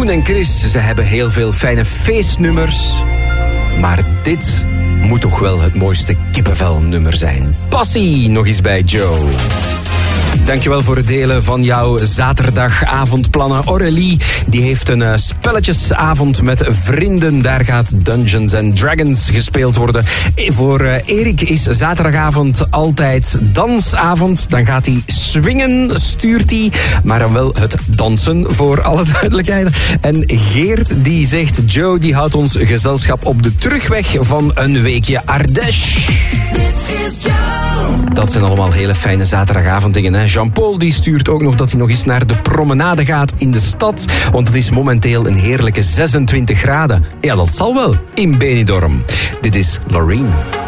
Koen en Chris, ze hebben heel veel fijne feestnummers. Maar dit moet toch wel het mooiste kippenvelnummer zijn. Passie nog eens bij Joe. Dankjewel voor het delen van jouw zaterdagavondplannen. Aurélie, die heeft een spelletjesavond met vrienden. Daar gaat Dungeons and Dragons gespeeld worden. Voor Erik is zaterdagavond altijd dansavond. Dan gaat hij swingen, stuurt hij. Maar dan wel het dansen, voor alle duidelijkheid. En Geert, die zegt, Joe, die houdt ons gezelschap op de terugweg van een weekje Ardèche. Dit is Joe. Dat zijn allemaal hele fijne zaterdagavonddingen. Hè? Jean-Paul die stuurt ook nog dat hij nog eens naar de promenade gaat in de stad. Want het is momenteel een heerlijke 26 graden. Ja, dat zal wel in Benidorm. Dit is Loreen.